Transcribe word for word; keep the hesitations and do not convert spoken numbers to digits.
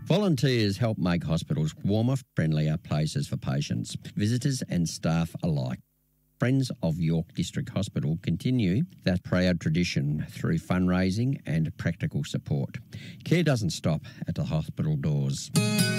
Volunteers help make hospitals warmer, friendlier places for patients, visitors and staff alike. Friends of York District Hospital continue that proud tradition through fundraising and practical support. Care doesn't stop at the hospital doors.